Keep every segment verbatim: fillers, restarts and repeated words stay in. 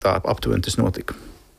Tā aptuveni tas notika.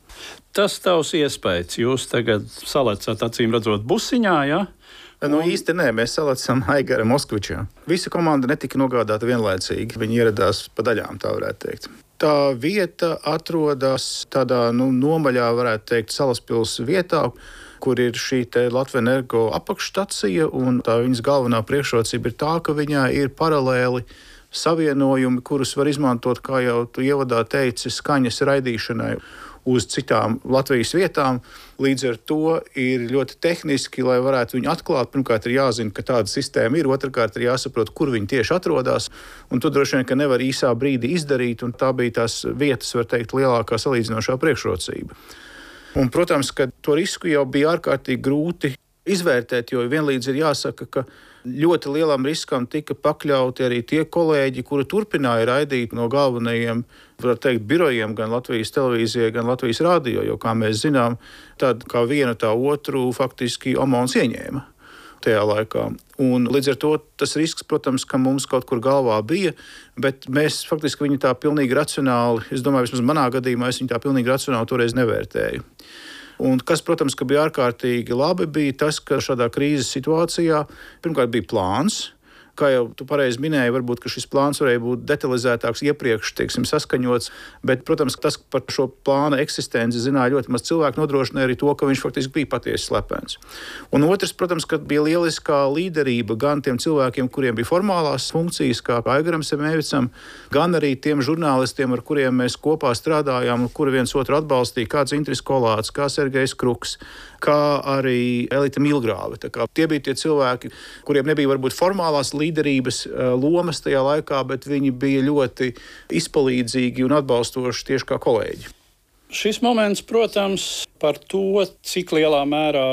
Tas tavs iespējas. Jūs tagad salecat, acīm redzot, busiņā, ja? Nu, īsti nē, mēs salecam Aigara Moskvičā. Visa komanda netika nogādāta vienlaicīgi. Viņi ieradās pa daļām, tā varētu teikt. Tā vieta atrodas tādā nu, nomaļā, varētu teikt, Salaspils vietā, kur ir šī Latvijas Energo apakšstacija. Tā viņas galvenā priekšrocība ir tā, ka viņā ir paralēli savienojumi, kurus var izmantot, kā jau tu ievadā teici, skaņas raidīšanai uz citām Latvijas vietām. Līdz ar to ir ļoti tehniski, lai varētu viņu atklāt. Pirmkārt, ir jāzina, ka tāda sistēma ir, otrkārt, ir jāsaprot, kur viņi tieši atrodas. Un to droši vien, ka nevar īsā brīdī izdarīt, un tā bija tās vietas, var teikt, lielākā salīdzinošā priekšrocība. Un, protams, ka to risku jau bija ārkārtīgi grūti izvērtēt, jo vienlīdz ir jāsaka, ka ļoti lielam riskam tika pakļauti arī tie kolēģi, kuri turpināja raidīt no galvenajiem, var teikt, birojiem gan Latvijas televīzijai, gan Latvijas rādio, jo, kā mēs zinām, tad kā vienu tā otru faktiski Omons ieņēma tajā laikā. Un līdz ar to tas risks, protams, ka mums kaut kur galvā bija, bet mēs faktiski viņu tā pilnīgi racionāli, es domāju, vismaz manā gadījumā, es viņu tā pilnīgi racionāli toreiz nevērtēju. Un kas, protams, ka bija ārkārtīgi labi, bija tas, ka šādā krīzes situācijā pirmkārt bija plāns. Kā jau tu pareizi minēji, varbūt šis plāns varēja būt detalizētāks, iepriekš teiksim, saskaņots, bet, protams, tas par šo plāna eksistenci zināja ļoti maz cilvēku, nodrošināja arī to, ka viņš faktiski bija patiesi slepens. Un otrs, protams, ka bija lieliskā līderība gan tiem cilvēkiem, kuriem bija formālās funkcijas, kā Aigaram Semēvicam, gan arī tiem žurnālistiem, ar kuriem mēs kopā strādājām, kuri viens otru atbalstīja, kā Dzintris Kolāts, kā Sergejs Kruks, kā arī Elita Milgrāve. Tā kā tie bija tie cilvēki, kuriem nebija varbūt formālās līderības lomas tajā laikā, bet viņi bija ļoti izpalīdzīgi un atbalstoši tieši kā kolēģi. Šis moments, protams, par to, cik lielā mērā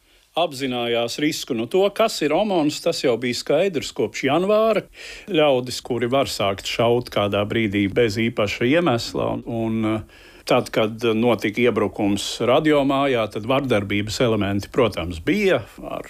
apzinājās risku. No to, kas ir Omons, tas jau bija skaidrs kopš janvāra. Ļaudis, kuri var sākt šaut kādā brīdī bez īpaša iemesla. Un tad, kad notika iebrukums radiomājā, tad vardarbības elementi, protams, bija ar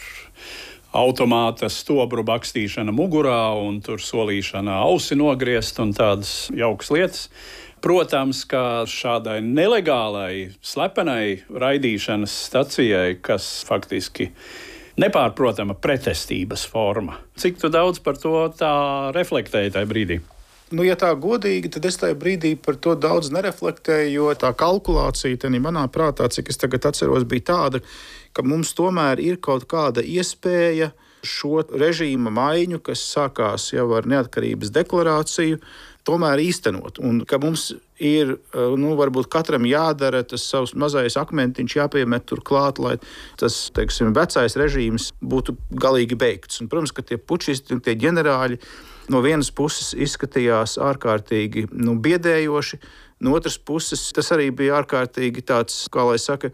automāta stobru bakstīšana mugurā un tur solīšana ausi nogriezt un tādas jaukas lietas. Protams, ka šādai nelegālai, slepenai raidīšanas stacijai, kas faktiski nepārprotama pretestības forma. Cik tu daudz par to tā reflektēji tajā brīdī? Nu, ja tā godīgi, tad es tajā brīdī par to daudz nereflektēju, jo tā kalkulācija tenī manā prātā, cik es tagad atceros, bija tāda, ka mums tomēr ir kaut kāda iespēja šo režīma maiņu, kas sākās jau ar neatkarības deklarāciju, tomēr īstenot. Un ka mums ir, nu, varbūt katram jādara tas savs mazais akmentiņš, jāpiemet tur klāt, lai tas, teiksim, vecais režīms būtu galīgi beigts. Un, protams, ka tie pučisti un tie ģenerāļi no vienas puses izskatījās ārkārtīgi nu, biedējoši, no otras puses tas arī bija ārkārtīgi tāds, kā lai saka,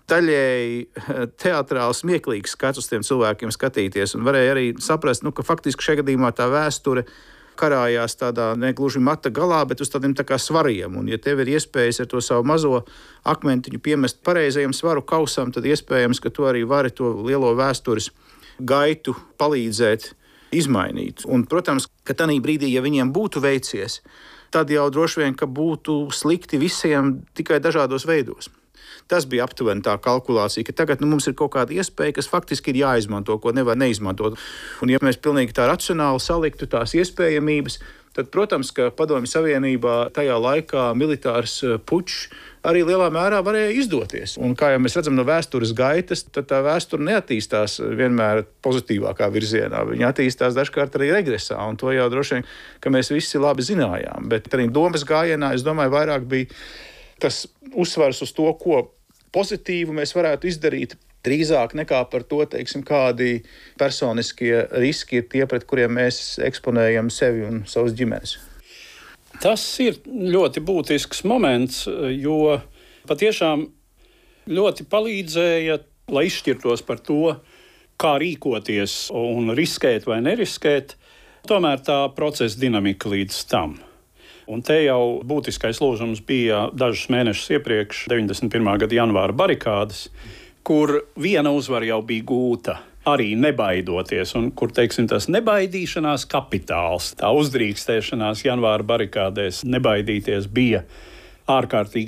daļēji teatrāli smieklīgs skats uz tiem cilvēkiem skatīties. Un varēja arī saprast, nu, ka faktiski šajā gadījumā tā vēsture karājās tādā negluži mata galā, bet uz tādiem tā kā svariem. Un, ja tev ir iespējas ar to savu mazo akmentiņu piemest pareizajam svaru kausam, tad iespējams, ka tu arī vari to lielo vēstures gaitu palīdzēt izmainīt. Un, protams, ka tanī brīdī, ja viņiem būtu veicies, tad jau droši vien, ka būtu slikti visiem tikai dažādos veidos. Tas bija aptuveni tā kalkulācija, ka tagad nu, mums ir kaut kāda iespēja, kas faktiski ir jāizmanto, ko nevar neizmantot. Un ja mēs pilnīgi tā racionāli saliktu tās iespējamības, tad, protams, ka Padomju Savienībā tajā laikā militārs pučs arī lielā mērā varēja izdoties. Un kā jau mēs redzam no vēstures gaitas, tad tā vēsture neattīstās vienmēr pozitīvākā virzienā. Viņa attīstās dažkārt arī regresā, un to jau droši vien, ka mēs visi labi zinājām. Bet arī domas gājienā, es domāju, vairāk bija tas uzsvars uz to, ko pozitīvu mēs varētu izdarīt, drīzāk nekā par to, teiksim, kādi personiskie riski ir tie, pret kuriem mēs eksponējam sevi un savas ģimenes. Tas ir ļoti būtisks moments, jo patiešām ļoti palīdzēja, lai izšķirtos par to, kā rīkoties un riskēt vai neriskēt, tomēr tā procesa dinamika līdz tam. Un te jau būtiskais lūzums bija dažus mēnešus iepriekš, deviņdesmit pirmā gada janvāra barikādes, kur viena uzvara jau bija gūta, arī nebaidoties, un kur, teiksim, tas nebaidīšanās kapitāls, tā uzdrīkstēšanās janvāra barikādēs nebaidīties bija ārkārtīgi